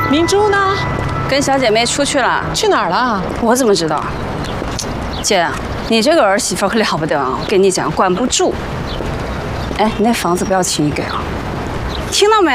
明珠呢？ 跟小姐妹出去了。 去哪儿了？ 我怎么知道？姐，你这个儿媳妇可了不得啊！我跟你讲，管不住。哎，你那房子不要轻易给啊，听到没有？